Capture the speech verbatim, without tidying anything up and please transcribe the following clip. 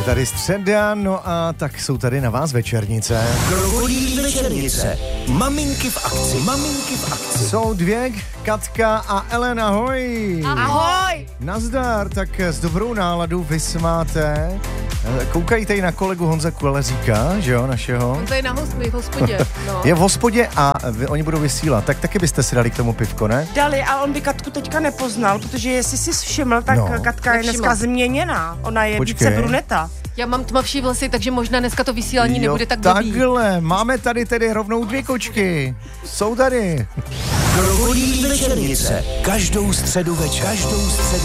tady středa, no a tak jsou tady na vás večernice. Krokodýlí večernice. Maminky v akci. Maminky v akci. Jsou dvě, Katka a Ellen, ahoj. Ahoj. Nazdar, tak s dobrou náladou vy se máte. Koukajte i na kolegu Honza Kuleříka, že jo, našeho. On tady na hosp- v hospodě. No. Je v hospodě a vy, oni budou vysílat, tak taky byste si dali k tomu pivko, ne? Dali, a on by Katku teďka nepoznal, protože jestli si všiml, tak No. Katka je Nevšiml. dneska změněná. Ona je Počkej. více bruneta. Já mám tmavší vlasy, takže možná dneska to vysílání nebude tak blbý. Takhle, máme tady tedy rovnou dvě kočky. Jsou tady. Krokodýlí večernice. Každou středu večer. Každou středu